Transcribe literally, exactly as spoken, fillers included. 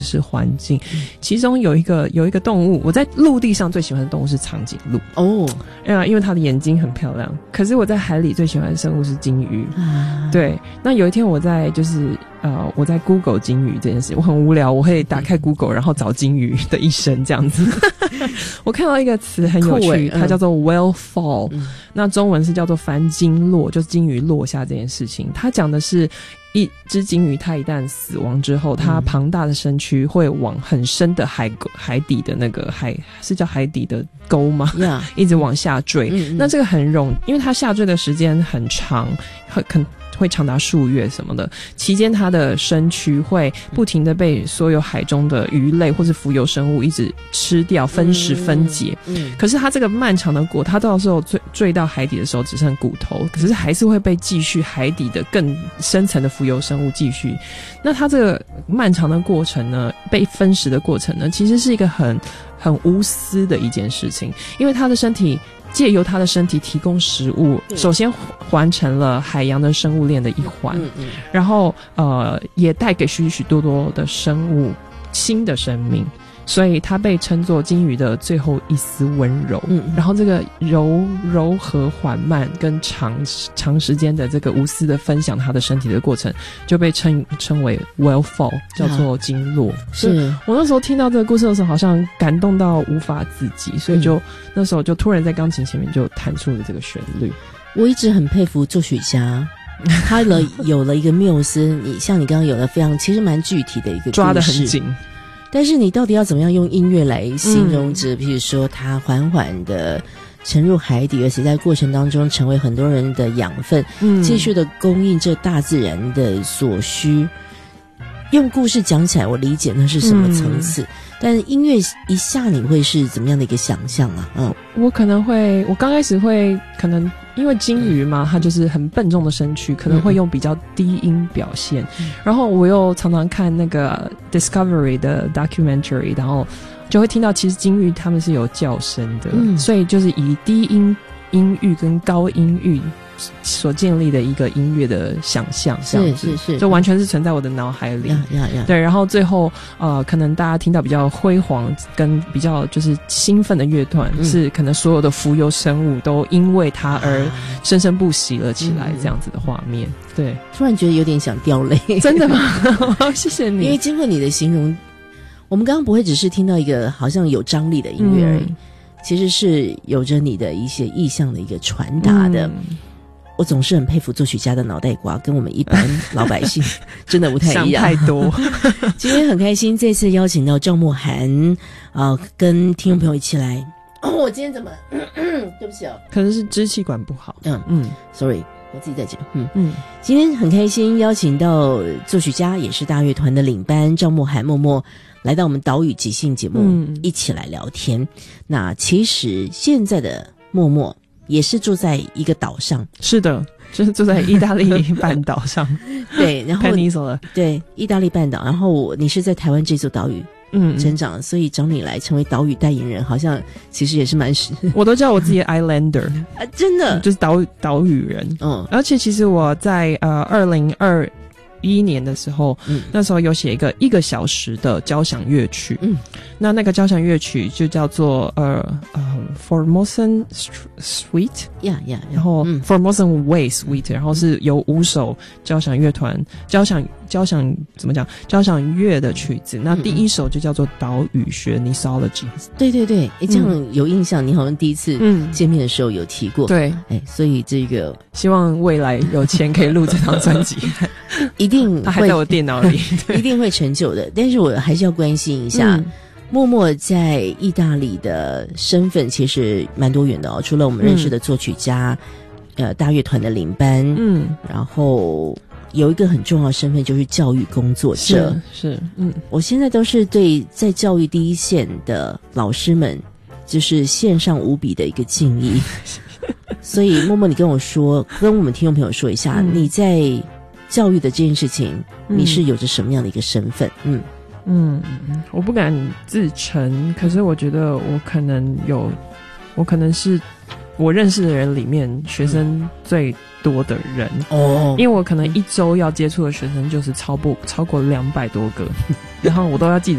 是环境。其中有一个有一个动物，我在陆地上最喜欢的动物是长颈鹿哦，呃，因为它的眼睛很漂亮。可是我在海里最喜欢的生物是金鱼。啊、对，那有一天我在就是呃我在 Google 金鱼这件事，我很无聊，我会打开 Google 然后找金鱼的一生这样子。我看到一个词很有趣，它叫做 whale fall，、嗯、那中文是叫做翻鲸落，就是金鱼落下这件事情。它讲的是一只鲸鱼它一旦死亡之后，它庞大的身躯会往很深的海海底的那个海是叫海底的沟吗？ Yeah. 一直往下坠。嗯嗯，那这个很容，因为它下坠的时间很长，很很会长达数月什么的，期间它的身躯会不停的被所有海中的鱼类或是浮游生物一直吃掉、分食、分解。嗯嗯，可是它这个漫长的过，它到时候坠坠到海底的时候只剩骨头，可是还是会被继续海底的更深层的浮游生物继续。那它这个漫长的过程呢，被分食的过程呢，其实是一个很很无私的一件事情，因为它的身体借由它的身体提供食物，首先完成了海洋的生物链的一环，嗯嗯，然后呃也带给许许多多的生物新的生命，所以它被称作金鱼的最后一丝温柔。嗯，然后这个柔柔和缓慢跟长长时间的这个无私的分享它的身体的过程，就被称称为 whale fall， 叫做鲸落。是我那时候听到这个故事的时候，好像感动到无法自己，所以就、嗯、那时候就突然在钢琴前面就弹出了这个旋律。 我一直很佩服作曲家。他了有了一个缪斯，你像你刚刚有了非常其实蛮具体的一个故事， 抓得很紧。 但是你到底要怎么样用音乐来形容这、嗯、譬如说它缓缓的沉入海底，而且在过程当中成为很多人的养分，嗯，继续的供应这大自然的所需。用故事讲起来我理解那是什么层次、嗯、但是音乐一下你会是怎么样的一个想象啊？嗯， 我可能会我刚开始会可能因为金鱼嘛，它就是很笨重的身躯，可能会用比较低音表现、嗯、然后我又常常看那个 Discovery 的 documentary， 然后就会听到其实金鱼它们是有叫声的、嗯、所以就是以低音音域跟高音域所建立的一个音乐的想象，这样子是是是，就完全是存在我的脑海里。 呀呀呀！ 对，然后最后呃，可能大家听到比较辉煌跟比较就是兴奋的乐团、嗯，是可能所有的浮游生物都因为它而生生不息了起来，这样子的画面。嗯、对， 突然觉得有点想掉泪。 真的吗？谢谢你。 因为经过你的形容，我们刚刚不会只是听到一个好像有张力的音乐而已、嗯，其实是有着你的一些意象的一个传达的。嗯，我总是很佩服作曲家的脑袋瓜，跟我们一般老百姓真的不太一样。 想太多。 今天很开心，这次邀请到赵慕涵啊、呃，跟听众朋友一起来。哦，我今天怎么？咳咳对不起哦， 可能是支气管不好。 嗯嗯 ，sorry， 我自己在讲。嗯嗯，今天很开心邀请到作曲家，也是大乐团的领班赵慕涵默默来到我们岛屿即兴节目、嗯，一起来聊天。那其实现在的默默也是住在一个岛上， 是的，就是住在意大利半岛上。 对，然后 Peninsula， 对，意大利半岛。然后你是在台湾这座岛屿嗯成长，所以找你来成为岛屿代言人，好像其实也是蛮实。 我都叫我自己 Islander 啊，真的就是岛岛屿人。嗯，而且其实我在呃二零二一年的时候、嗯、那时候有写一个一个小时的交响乐曲。嗯，那那个交响乐曲就叫做呃呃 Formosan Suite， 呀呀， 然后 Formosan Way Suite，、嗯、然后是由五首交响乐团交响交响怎么讲交响乐的曲子。那第一首就叫做岛屿学 Nisology。 对对对，哎，这样有印象、嗯，你好像第一次见面的时候有提过。对，哎，所以这个希望未来有钱可以录这张专辑。 一定它还在我电脑里， 一定会成就的。但是我还是要关心一下。嗯，默默在意大利的身份其实蛮多元的哦，除了我们认识的作曲家、嗯、呃大乐团的领班，嗯，然后有一个很重要的身份就是教育工作者。 是，是嗯， 我现在都是对在教育第一线的老师们就是献上无比的一个敬意。所以默默你跟我说，跟我们听众朋友说一下、嗯、你在教育的这件事情、嗯、你是有着什么样的一个身份？嗯嗯，我不敢自称，可是我觉得我可能有，我可能是我认识的人里面学生最多的人哦， 因为我可能一周要接触的学生就是超过超过两百多个，然后我都要记得